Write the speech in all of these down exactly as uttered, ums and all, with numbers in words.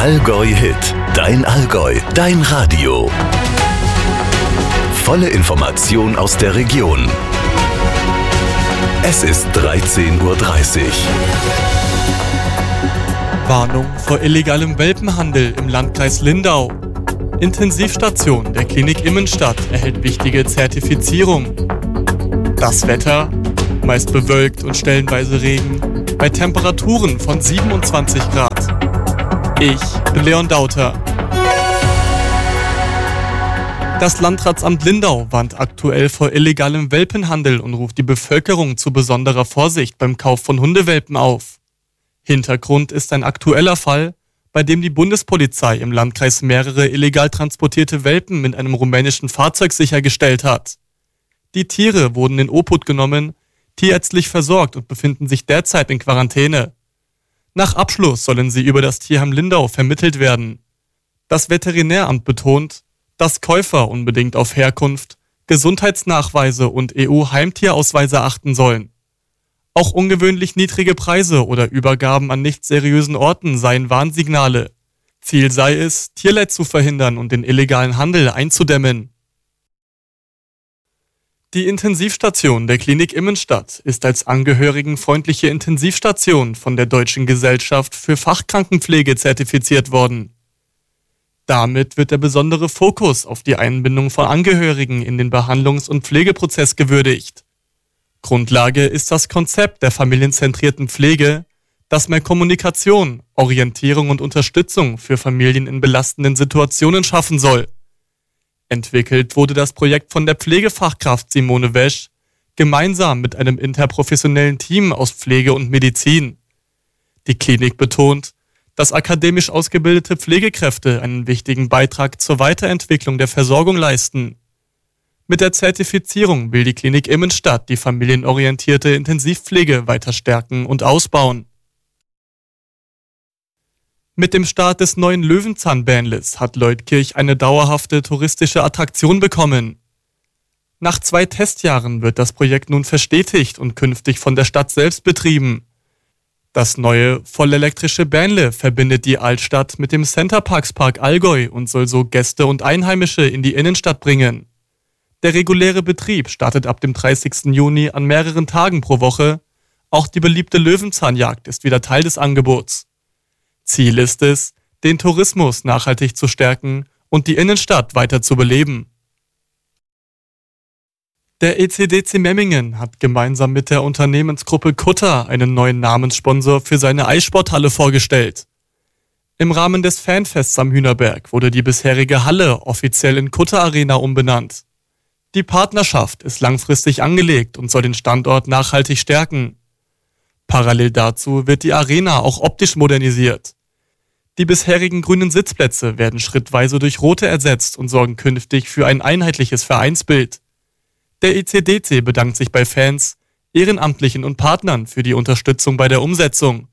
Allgäu Hit, dein Allgäu, dein Radio. Volle Information aus der Region. Es ist dreizehn Uhr dreißig. Warnung vor illegalem Welpenhandel im Landkreis Lindau. Intensivstation der Klinik Immenstadt erhält wichtige Zertifizierung. Das Wetter, meist bewölkt und stellenweise Regen, bei Temperaturen von siebenundzwanzig Grad. Ich bin Leon Dauter. Das Landratsamt Lindau warnt aktuell vor illegalem Welpenhandel und ruft die Bevölkerung zu besonderer Vorsicht beim Kauf von Hundewelpen auf. Hintergrund ist ein aktueller Fall, bei dem die Bundespolizei im Landkreis mehrere illegal transportierte Welpen mit einem rumänischen Fahrzeug sichergestellt hat. Die Tiere wurden in Obhut genommen, tierärztlich versorgt und befinden sich derzeit in Quarantäne. Nach Abschluss sollen sie über das Tierheim Lindau vermittelt werden. Das Veterinäramt betont, dass Käufer unbedingt auf Herkunft, Gesundheitsnachweise und E U-Heimtierausweise achten sollen. Auch ungewöhnlich niedrige Preise oder Übergaben an nicht seriösen Orten seien Warnsignale. Ziel sei es, Tierleid zu verhindern und den illegalen Handel einzudämmen. Die Intensivstation der Klinik Immenstadt ist als angehörigenfreundliche Intensivstation von der Deutschen Gesellschaft für Fachkrankenpflege zertifiziert worden. Damit wird der besondere Fokus auf die Einbindung von Angehörigen in den Behandlungs- und Pflegeprozess gewürdigt. Grundlage ist das Konzept der familienzentrierten Pflege, das mehr Kommunikation, Orientierung und Unterstützung für Familien in belastenden Situationen schaffen soll. Entwickelt wurde das Projekt von der Pflegefachkraft Simone Wesch, gemeinsam mit einem interprofessionellen Team aus Pflege und Medizin. Die Klinik betont, dass akademisch ausgebildete Pflegekräfte einen wichtigen Beitrag zur Weiterentwicklung der Versorgung leisten. Mit der Zertifizierung will die Klinik Immenstadt die familienorientierte Intensivpflege weiter stärken und ausbauen. Mit dem Start des neuen Löwenzahn-Bähnles hat Leutkirch eine dauerhafte touristische Attraktion bekommen. Nach zwei Testjahren wird das Projekt nun verstetigt und künftig von der Stadt selbst betrieben. Das neue, vollelektrische Bähnle verbindet die Altstadt mit dem Centerparks-Park Allgäu und soll so Gäste und Einheimische in die Innenstadt bringen. Der reguläre Betrieb startet ab dem dreißigsten Juni an mehreren Tagen pro Woche. Auch die beliebte Löwenzahnjagd ist wieder Teil des Angebots. Ziel ist es, den Tourismus nachhaltig zu stärken und die Innenstadt weiter zu beleben. Der E C D C Memmingen hat gemeinsam mit der Unternehmensgruppe Kutter einen neuen Namenssponsor für seine Eissporthalle vorgestellt. Im Rahmen des Fanfests am Hühnerberg wurde die bisherige Halle offiziell in Kutter Arena umbenannt. Die Partnerschaft ist langfristig angelegt und soll den Standort nachhaltig stärken. Parallel dazu wird die Arena auch optisch modernisiert. Die bisherigen grünen Sitzplätze werden schrittweise durch rote ersetzt und sorgen künftig für ein einheitliches Vereinsbild. Der E C D C bedankt sich bei Fans, Ehrenamtlichen und Partnern für die Unterstützung bei der Umsetzung.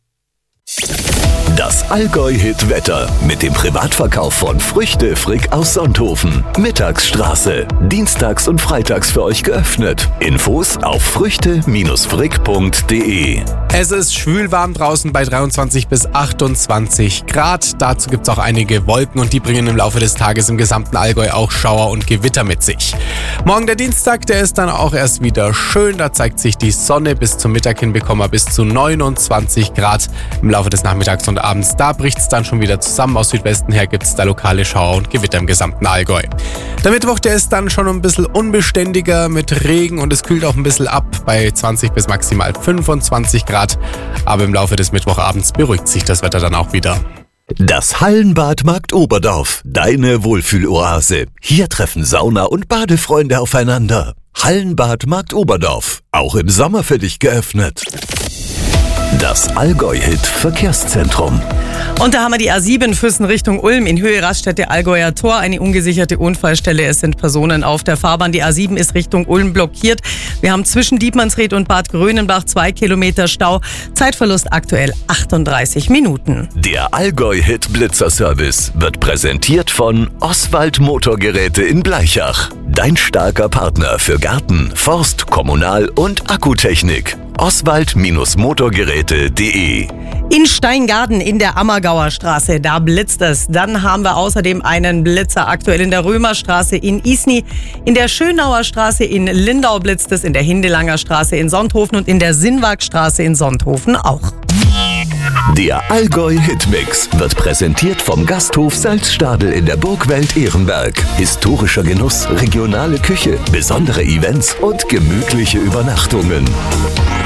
Das Allgäu-Hit-Wetter mit dem Privatverkauf von Früchte Frick aus Sonthofen. Mittagsstraße. Dienstags und freitags für euch geöffnet. Infos auf früchte frick punkt de. Es ist schwülwarm draußen bei dreiundzwanzig bis achtundzwanzig Grad. Dazu gibt es auch einige Wolken und die bringen im Laufe des Tages im gesamten Allgäu auch Schauer und Gewitter mit sich. Morgen der Dienstag, der ist dann auch erst wieder schön. Da zeigt sich die Sonne. Bis zum Mittag hin bekommen wir bis zu neunundzwanzig Grad. Im Laufe des Nachmittags und abends, da bricht es dann schon wieder zusammen. Aus Südwesten her gibt es da lokale Schauer und Gewitter im gesamten Allgäu. Der Mittwoch, der ist dann schon ein bisschen unbeständiger mit Regen und es kühlt auch ein bisschen ab bei zwanzig bis maximal fünfundzwanzig Grad. Aber im Laufe des Mittwochabends beruhigt sich das Wetter dann auch wieder. Das Hallenbad Markt Oberdorf, deine Wohlfühloase. Hier treffen Sauna- und Badefreunde aufeinander. Hallenbad Markt Oberdorf, auch im Sommer für dich geöffnet. Das Allgäu-Hit Verkehrszentrum. Und da haben wir die A sieben Füssen Richtung Ulm in Höhe Raststätte Allgäuer Tor. Eine ungesicherte Unfallstelle. Es sind Personen auf der Fahrbahn. Die A sieben ist Richtung Ulm blockiert. Wir haben zwischen Dietmannsried und Bad Grönenbach zwei Kilometer Stau. Zeitverlust aktuell achtunddreißig Minuten. Der Allgäu-Hit Blitzerservice wird präsentiert von Oswald Motorgeräte in Bleichach. dein starker Partner für Garten, Forst, Kommunal- und Akkutechnik. Oswald Motorgeräte punkt de. In Steingarten in der Ammergauer Straße, da blitzt es. Dann haben wir außerdem einen Blitzer aktuell in der Römerstraße in Isny. In der Schönauer Straße in Lindau blitzt es, in der Hindelanger Straße in Sonthofen und in der Sinnwagstraße in Sonthofen auch. Der Allgäu Hitmix wird präsentiert vom Gasthof Salzstadel in der Burgwelt Ehrenberg. Historischer Genuss, regionale Küche, besondere Events und gemütliche Übernachtungen.